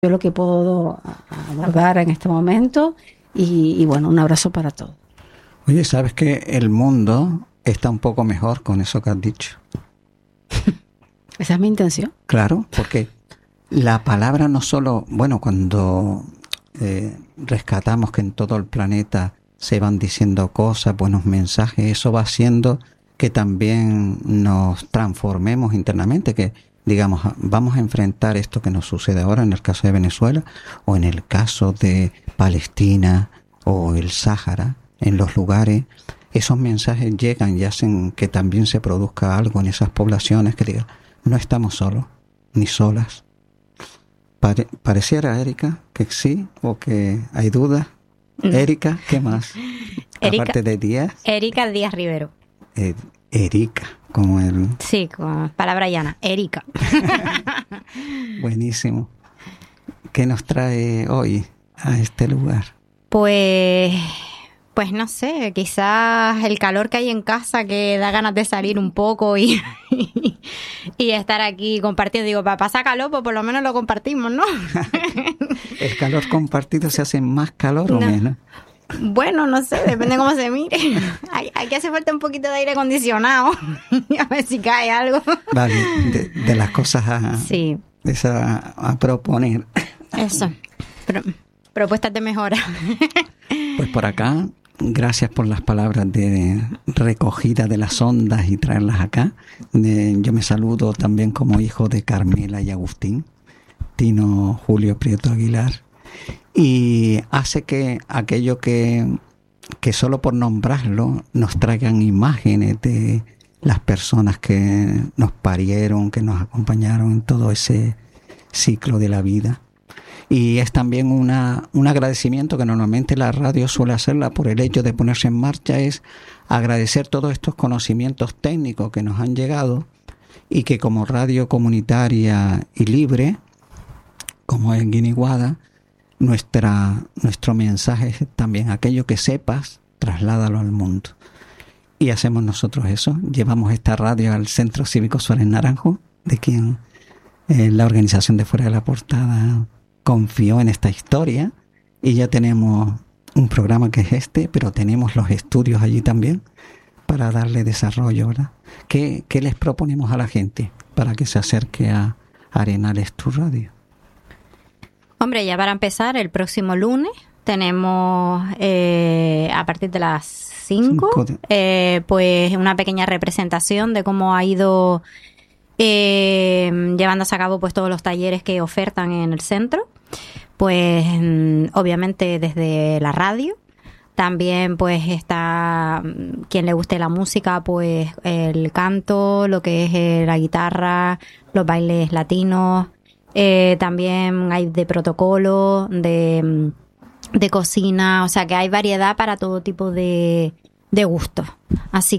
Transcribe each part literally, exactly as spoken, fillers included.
yo lo que puedo abordar en este momento y, y bueno, un abrazo para todos. Oye, ¿sabes que el mundo está un poco mejor con eso que has dicho? Esa es mi intención. Claro, porque la palabra no solo, bueno, cuando eh, rescatamos que en todo el planeta se van diciendo cosas, buenos mensajes, eso va haciendo que también nos transformemos internamente, que digamos, vamos a enfrentar esto que nos sucede ahora en el caso de Venezuela o en el caso de Palestina o el Sáhara, en los lugares, esos mensajes llegan y hacen que también se produzca algo en esas poblaciones que diga, no estamos solos ni solas. Pare, pareciera, Erika, que sí o que hay dudas. No. Erika, ¿qué más? Erika, aparte de Díaz. Erika Díaz Rivero. Eh, Erika, como el... Sí, con palabra llana, Erika. Buenísimo. ¿Qué nos trae hoy a este lugar? Pues... Pues no sé, quizás el calor que hay en casa que da ganas de salir un poco y, y, y estar aquí compartiendo. Digo, para pasar calor, pues por lo menos lo compartimos, ¿no? ¿El calor compartido se hace más calor o no. menos? Bueno, no sé, depende cómo se mire. Hay, hay que hacer falta un poquito de aire acondicionado y a ver si cae algo. Vale, de, de las cosas a, sí. esa, a proponer. Eso, Pro, propuestas de mejora. Pues por acá... Gracias por las palabras de recogida de las ondas y traerlas acá. Eh, yo me saludo también como hijo de Carmela y Agustín, Tino Julio Prieto Aguilar. Y hace que aquello que, que solo por nombrarlo nos traigan imágenes de las personas que nos parieron, que nos acompañaron en todo ese ciclo de la vida. Y es también una, un agradecimiento que normalmente la radio suele hacerla por el hecho de ponerse en marcha, es agradecer todos estos conocimientos técnicos que nos han llegado y que como radio comunitaria y libre, como es Guiniguada, nuestra, nuestro mensaje es también aquello que sepas, trasládalo al mundo. Y hacemos nosotros eso, llevamos esta radio al Centro Cívico Suárez Naranjo, de quien eh, la organización de Fuera de la Portada confió en esta historia, y ya tenemos un programa que es este, pero tenemos los estudios allí también para darle desarrollo, ¿verdad? ¿Qué, qué les proponemos a la gente para que se acerque a Arenales Tu Radio? Hombre, ya para empezar, el próximo lunes tenemos eh, a partir de las cinco de... eh, pues una pequeña representación de cómo ha ido Eh, llevándose a cabo pues todos los talleres que ofertan en el centro, pues obviamente desde la radio, también pues está quien le guste la música, pues el canto, lo que es la guitarra, los bailes latinos, eh, también hay de protocolo, de, de cocina, o sea que hay variedad para todo tipo de de gusto. Así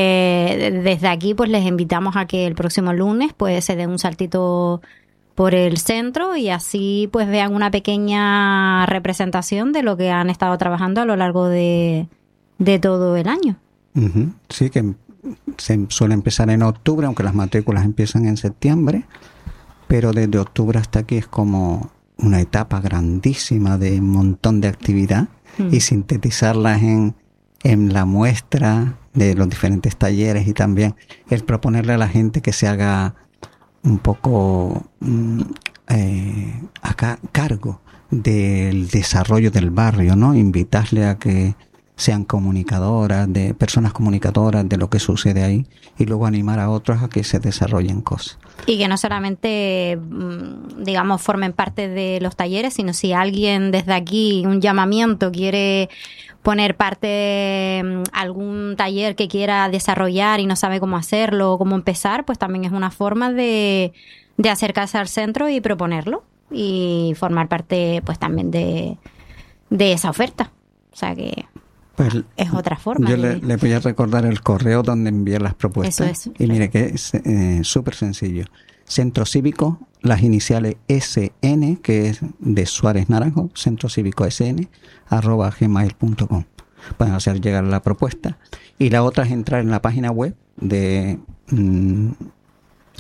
que desde aquí pues les invitamos a que el próximo lunes pues se den un saltito por el centro y así pues vean una pequeña representación de lo que han estado trabajando a lo largo de, de todo el año. Uh-huh. Sí, que se suele empezar en octubre, aunque las matrículas empiezan en septiembre, pero desde octubre hasta aquí es como una etapa grandísima de un montón de actividad uh-huh. y sintetizarlas en en la muestra de los diferentes talleres y también el proponerle a la gente que se haga un poco mm, eh, acá cargo del desarrollo del barrio, ¿no? Invitarle a que sean comunicadoras, de personas comunicadoras de lo que sucede ahí y luego animar a otros a que se desarrollen cosas. Y que no solamente, digamos, formen parte de los talleres, sino si alguien desde aquí, un llamamiento, quiere poner parte algún taller que quiera desarrollar y no sabe cómo hacerlo o cómo empezar, pues también es una forma de, de acercarse al centro y proponerlo y formar parte pues también de, de esa oferta. O sea que pues es otra forma. Yo de... le, le voy a recordar el correo donde envié las propuestas. Eso es. Y mire que es eh, súper sencillo. Centro Cívico, las iniciales S N, que es de Suárez Naranjo, Centro Cívico S N, arroba gmail punto com. Pueden hacer llegar la propuesta. Y la otra es entrar en la página web de mmm,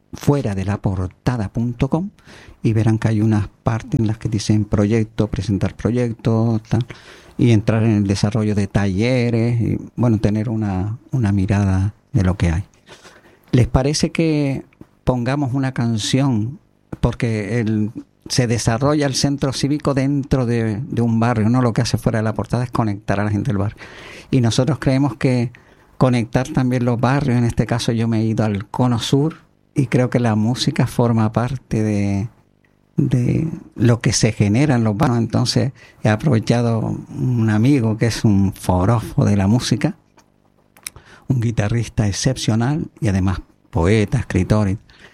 fuera de la portada punto com y verán que hay unas partes en las que dicen proyecto, presentar proyectos, tal, y entrar en el desarrollo de talleres y, bueno, tener una, una mirada de lo que hay. ¿Les parece que pongamos una canción? Porque el, se desarrolla el centro cívico dentro de, de un barrio, no lo que hace fuera de la portada es conectar a la gente del barrio. Y nosotros creemos que conectar también los barrios, en este caso yo me he ido al Cono Sur y creo que la música forma parte de, de lo que se genera en los barrios. Entonces he aprovechado un amigo que es un forofo de la música, un guitarrista excepcional y además poeta, escritor,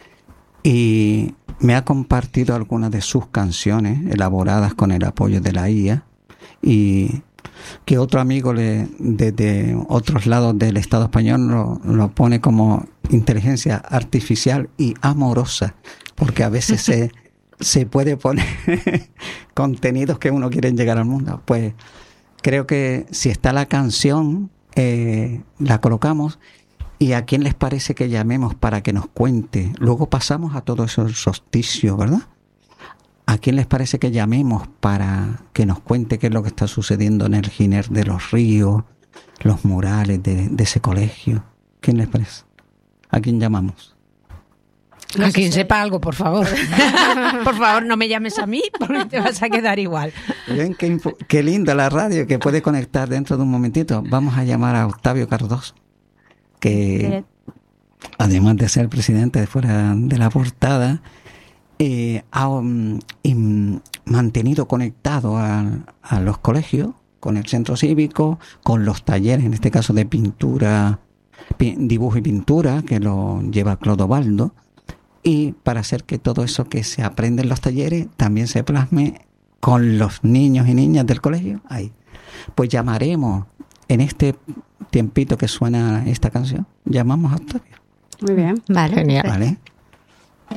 y me ha compartido algunas de sus canciones elaboradas con el apoyo de la I A, y que otro amigo le, desde otros lados del Estado español lo, lo pone como inteligencia artificial y amorosa, porque a veces se, se puede poner contenidos que uno quiere llegar al mundo. Pues creo que si está la canción, eh, la colocamos. ¿Y a quién les parece que llamemos para que nos cuente? Luego pasamos a todo eso el solsticio, ¿verdad? ¿A quién les parece que llamemos para que nos cuente qué es lo que está sucediendo en el Giner de los Ríos, los murales de, de ese colegio? ¿Quién les parece? ¿A quién llamamos? A quien sepa algo, por favor. Por favor, no me llames a mí porque te vas a quedar igual. Ven qué, qué linda la radio que puede conectar dentro de un momentito. Vamos a llamar a Octavio Cardoso, que además de ser presidente de fuera de la portada, eh, ha um, in, mantenido conectado a, a los colegios, con el centro cívico, con los talleres, en este caso de pintura, pi, dibujo y pintura, que lo lleva Clodovaldo, y para hacer que todo eso que se aprende en los talleres también se plasme con los niños y niñas del colegio. Ahí. Pues llamaremos en este tiempito que suena esta canción, llamamos a Octavio. Muy bien. Vale. Genial. ¿Vale?